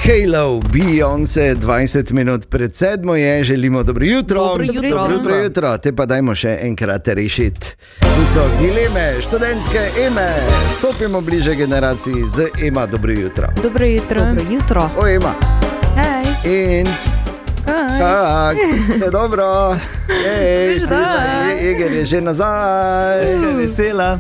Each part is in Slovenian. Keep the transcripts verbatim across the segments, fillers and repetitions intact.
K-Lo, Beyoncé, dvajset minut pred sedmo je, želimo dobro jutro. Dobro jutro. Dobro jutro, te pa dajmo še enkrat rešiti. Tu so dileme, študentke Eme, stopimo bliže generaciji z Ema, dobro jutro. Dobro jutro. Dobro jutro. O, Ema. Hej. In Kaj? kak, vse dobro. Ej, sila, Eger je že nazaj. Vse vesela.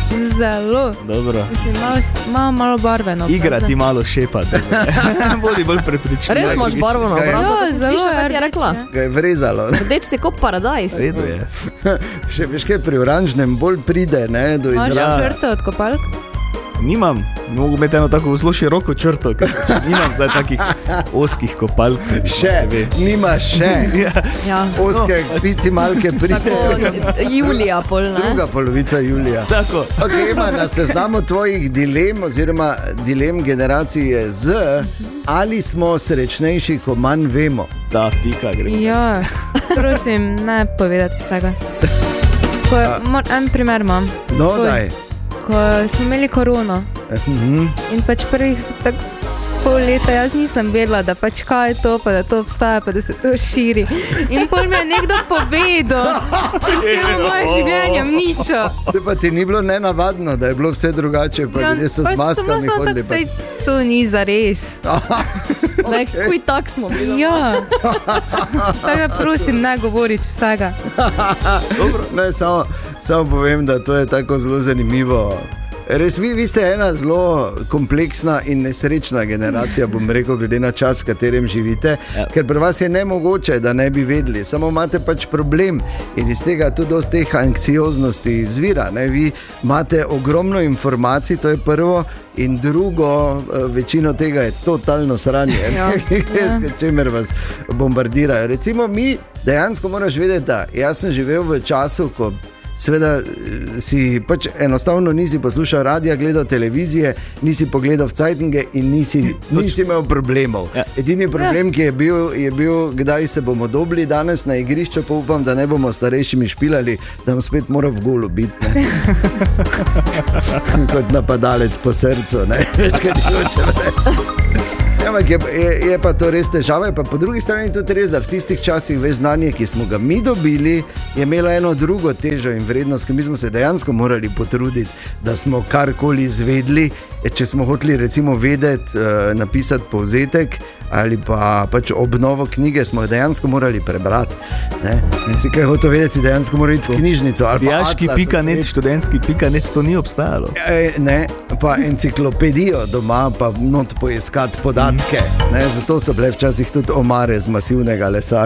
Zelo. Dobro. Mislim, malo, malo, malo barveno. Igra ti malo šepa. Bodi bolj prepričljiv. Res imaš barvo na obrazu, Ja, da si zelo sliša, kaj ti je rdeče. rekla. Ga je vrezalo. Rdeč si kot paradajz. Redu je. Še veš kaj, pri oranžnem bolj pride, ne, do Imaš izraza. Ja. črto od kopalk? Nimam, mogu imeti eno tako zelo široko črto, ker nimam zdaj takih oskih kopalk. Še, nima še. Ja. Ja. Oske pici malke pride. Tako Julija pol, ne? Druga polovica julija. Tako. Ok, ima na seznamu tvojih dilem oziroma dilem generacije Z, ali smo srečnejši, ko manj vemo. Da, pika gre. Ja, prosim, ne povedati vsega. Ko, mor, en primer imam. No, Svoj. daj. Ko smo imeli korono Mhm. in pač prvih tak pol leta jaz nisem vedela, da pač kaj je to, pa da to obstaja, pa da se to širi. In pol mi je nekdo povedal, in celo moje življenje ničo. Te pa ti ni bilo nenavadno, da je bilo vse drugače, pa ljudje so z maskami hodili. Sej to ni zares. Ne, kuj tak smo bili. Ja, tako da prosim, ne govoriti vsega. Dobro, ne, samo, samo povem, da to je tako zelo zanimivo. Res, vi, vi ste ena zelo kompleksna in nesrečna generacija, bom rekel, glede na čas, v katerem živite, Ja. ker pri vas je nemogoče, da ne bi vedeli, samo imate pač problem in iz tega tudi dosti teh anksioznosti izvira. Ne? Vi imate ogromno informacij, to je prvo, in drugo, eh, večino tega je totalno sranje, Ja. ja. s čimer vas bombardirajo. Recimo mi, dejansko moraš vedeti, da jaz sem živel v času, ko seveda si pač enostavno nisi poslušal radia, gledal televizije, nisi pogledal v cajtnge in nisi, nisi imel problemov. Ja. Edini problem, ki je bil, je bil, kdaj se bomo dobili danes na igrišču, pa upam, da ne bomo starejšimi špilali, da bom spet moral v golu biti. ne. Kot napadalec po srcu, ne več kaj ti hočem reči. Ja, ampak je, je, je pa to res težava, je pa po drugi strani tudi res, da v tistih časih veš znanje, ki smo ga mi dobili, je imelo eno drugo težo in vrednost, ker mi smo se dejansko morali potruditi, da smo karkoli izvedli. Če smo hoteli recimo vedeti, uh, napisati povzetek ali pa pač obnovo knjige, smo dejansko morali prebrati. Ne? Ne si kaj hotel vedeti, si dejansko morali iti v knjižnico. ali pa Dijaški atlas pika net, odpreti. študentski pika net, to ni obstajalo. E, ne, pa enciklopedijo doma, pa not poiskati podatke. Ne, zato so bile včasih tudi omare z masivnega lesa.